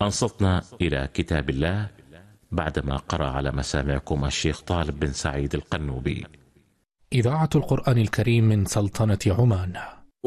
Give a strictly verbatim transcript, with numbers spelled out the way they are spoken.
أنصتنا إلى كتاب الله بعدما قرأ على مسامعكم الشيخ طالب بن سعيد القنوبي. إذاعة القرآن الكريم من سلطنة عمان.